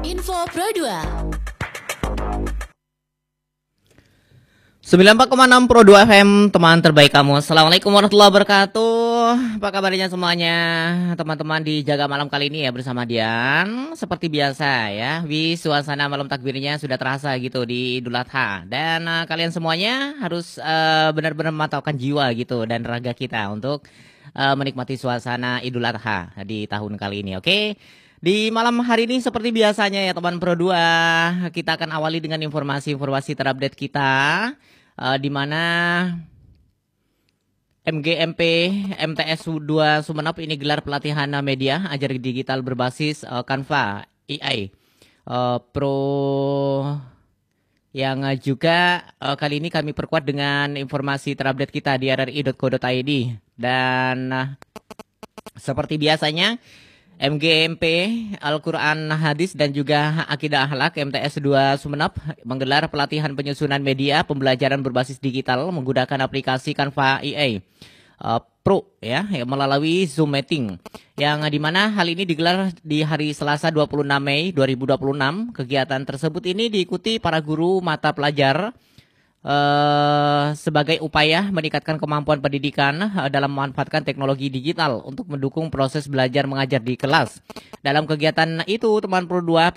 Info Pro 2. 94,6 Pro 2 FM, teman terbaik kamu. Assalamualaikum warahmatullahi wabarakatuh. Apa kabarnya semuanya? Teman-teman di Jaga Malam kali ini ya bersama Dian. Seperti biasa ya, suasana malam takbirnya sudah terasa gitu di Idul Adha. Dan kalian semuanya harus benar-benar memantaukan jiwa gitu dan raga kita untuk menikmati suasana Idul Adha di tahun kali ini, oke? Di malam hari ini seperti biasanya ya teman Pro 2, kita akan awali dengan informasi-informasi terupdate kita. Di mana MGMP MTS 2 Sumeneb ini gelar pelatihan media ajar digital berbasis Canva AI Pro yang juga kali ini kami perkuat dengan informasi terupdate kita di rri.co.id. Dan seperti biasanya MGMP Al-Quran Hadis dan juga Akidah Akhlak MTS 2 Sumeneb menggelar pelatihan penyusunan media pembelajaran berbasis digital menggunakan aplikasi Canva AI Pro ya melalui Zoom Meeting, yang dimana hal ini digelar di hari Selasa 26 Mei 2026. Kegiatan tersebut ini diikuti para guru mata pelajar sebagai upaya meningkatkan kemampuan pendidikan dalam memanfaatkan teknologi digital untuk mendukung proses belajar mengajar di kelas. Dalam kegiatan itu, teman Pro 2